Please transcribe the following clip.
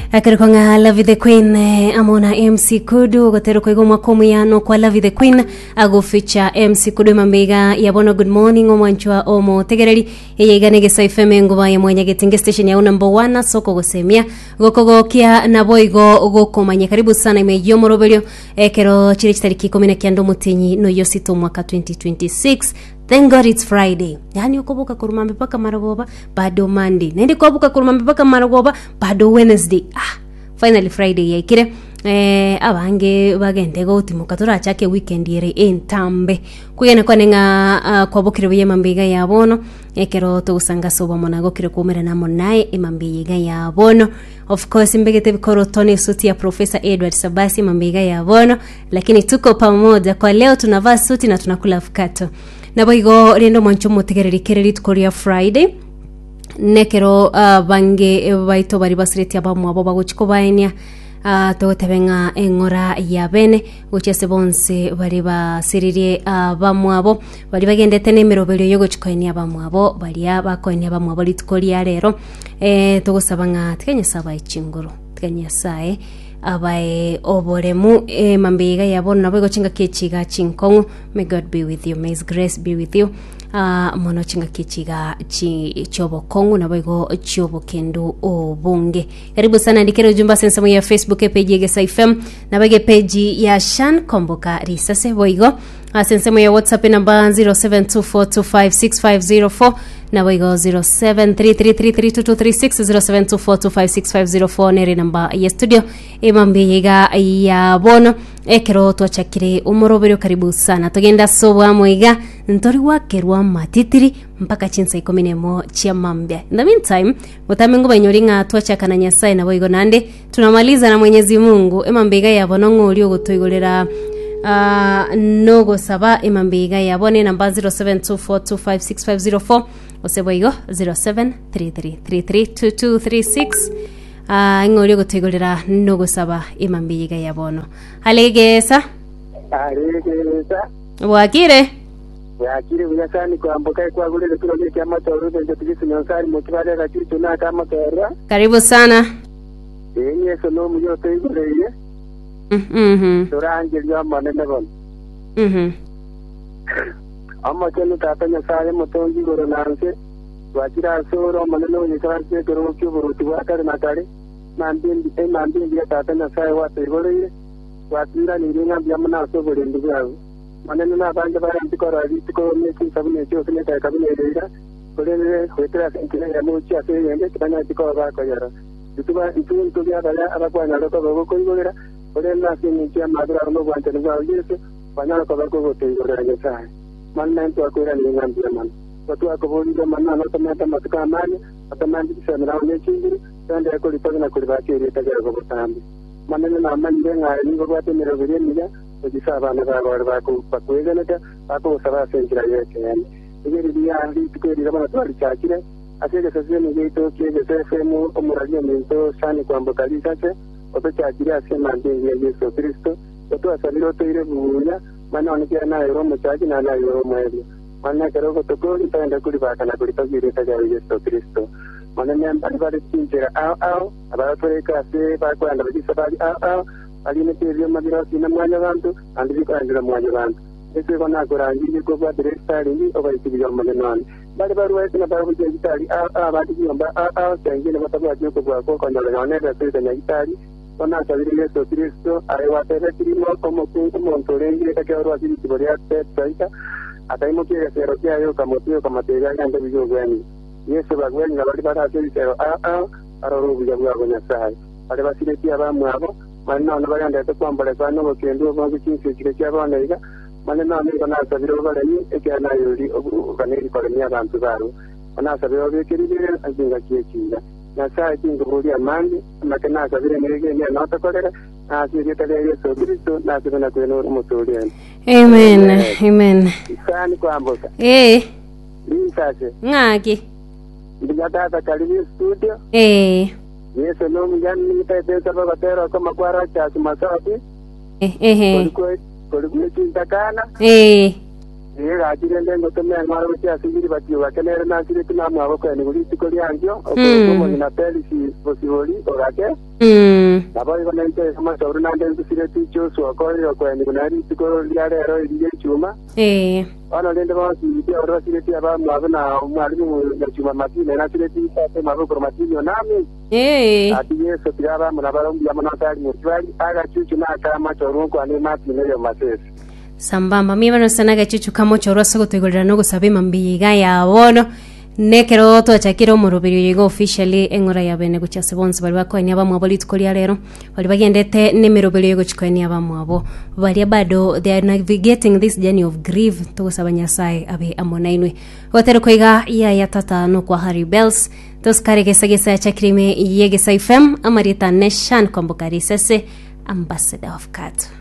Akirikonga Love the Queen amona MC Kudu gotero ko igomwa komuyano kwa Love the Queen agoficha MC Kudu mambega yabono good morning omwanchwa omo tegereri yeyigane gesa FM ngoba ye mwanya getinge station ya number 1 soko gosemia gokogokia na boigo gokomanya karibu sana imeyo morobelyo ekero chiri chitariki 19 mutinyi no yosito mwaka 2026. Thank God it's Friday. Yani ukobuka kurumambe paka maragoba bado Monday. Nendi kobuka kurumambe paka maragoba bado Wednesday. Finally Friday yaikire. Abange bagende go timuka turachake weekend yere entambe. Kuyene kwanenga kwabukire bye mambiga yabono. Ekero tugusanga soba monago kire kumera namo naye imambiga yabono. Of course mbegete bikoro Tony suti ya Professor Edward Sabasi mambiga yabono. Lakini tuko pamoja kwa leo tunavaa suti na tunakula afkato. Naboigo riendo mwancho mutegereri kereri tukoria Friday nekero bange baito bari basireti abamu abo bagochiko baenia totebenga engora ya bene gochese bonse bari basiririe abamu abo bari bagendete nemerobero yo gochikoenia abamu abo bari abakoenia abamu abo litukoria rero tugusabanga tikenya saba ichinguru tikenya sae abae oboremu mambiga yabona nabo gochinga kechiga chinkongu. May God be with you, may his grace be with you. Mono chinga kechiga chobo kongu nabo go chobo kendo obunge. Karibu sana ndikero jumba sensa ya Facebook page ya Gesa FM na bage page ya Shan Komboka Risase boigo sensa ya WhatsApp namba 0724256504 na boigo 0733332236 0724256504 nere namba ya studio imambi yega ya bono ekero twachakire umorobero karibu sana tugenda sobwa moiga ntori wakerwa matitiri mpaka chinsa 11 chia mambya. In the meantime mutamengo banyoringa twachakana Nyasaye na boigo nande tunamaliza na Mwenyezi Mungu emambiga ya bono ngoli ogotoigorera nogo saba imambiga ya bone namba 0724256504 oseboigo 0733332236 ngoli ogotoigorera nogo saba imambiga ya bono alegesa wakire uyasani kwamboka kwa gule kile kya matoro ndio tukisinyansari motibale gachitu na kama tera. Karibu sana. Yeso no mu yote igule Turanje lya manene bon. Amma kenu tatanya sare motongi goro nanse. Wachira soro manene ni sarje goro kyuburu tuwakare nakare. Nandindi ya tatanya sare wate igole. Watira ni ringa byamana so gole ndigawo. Manene na banje bara ndikora litiko meki sabune cyo sene ta kabine deira. Kole hotra senkine ya muchi ase yende kitanya tiko ba ko yara. Tuba itu ya bala abakwa nyalo ko ko igolera. Kole na sini kia madura no gwante no yesu banyalo ko ko go igolera yesa. Manna nto akora ni ngambi man. Watu akoboli manna no tamata matuka mani atamandi semra ne chingiri tande ko lipana ko libaki ile tagara ko tambi. Manene na mande ngare ni go gwate mero bire niya ojisaba na ba ko pakwegana ka ako saba senjira yeke yani. Igeri dia ndi tukeri kama twali chakire asije sasa ni geto kiege sefemu omuraje mento sani kwamba kalisa oto chakire asema ndingi ya Yesu Kristo oto asaliro toire buya mana onikia na Romo chaji na Romo ebi mana keroko tokoli taenda kulibaka na kulipagire taja Yesu Kristo mana nyamba bali chinjera au abatore kase bakwanda bagisa bali au aline tebyo magira kina mwanya bantu andiko andira mwanya bantu ese kona korangi ko ba direstari ni obaitibyo manenani bali baruwa na baru jitari abadi yomba tengine matabaje ko kwa ko nyola nyonera tete nyitari ona sabiri Yesu Kristo aiwatele kilimo como kungu montorenge kakeorwa kiboriya tsaita ataimo kiye sero kyayo kamotio kamatega ngande bijo gwani Yesu bagweni ngabali bara sero aroro buja bwa Nyasaye bali basire kya bamwabo manna no baganda kwambale kwano bakendo bangu kinse kire kya banaiga manena amika na sabiro balani ekana yuri obukaneri kolemi abantu baro ana sabiro bekirire azinga kiyekinga Nyasaye kingubulia amandi makena sabire nerege ne natakolera asije tale Yesu Kristo na tuna kweno mutoliani. Amen. Amen. Sani kwamboka. Sase. Ngaki. Ndiyata kalibi studio. Yesu no mjani nitaipesa baba tero kama kwara cha masafi. Kulikuwa kintakana. Yega ajirende ngotomwe maro cha sigiri batio bakenere na sire tuna mwabo kwa ni guri tikoli anjo okomo na peli si posiboli ogake abai bana inte kama sauri na ndengu sire ticho so kwa ni kunari tikolo liare ro ile chuma ana lende ba si ro sire ti aba mwabo na mwalimu na chuma makine na sire ti sa mwabo kwa makine nami atiye so tiraba mnabara mbya na tari mutwali aga chuchu na kama choro kwa ni mati ne yo masesi sambamba mibano sanaga chuchu kamo choroso gutegurira no gusabe mambiga yabono nekero twachakira omurubiri yigo officially engora ya bene guchase bonse bali bakonya bamwabo kolia rero bali bagendete nemirubiri yigo chikonya bamwabo bali bado they are navigating this journey of grief to gusabanya sai abe amonainwe gotero koiga ya tata no kwa Harry Bells toskare gesagesa chakrime yege saifem amarita nation kombokari sese ambassador of cat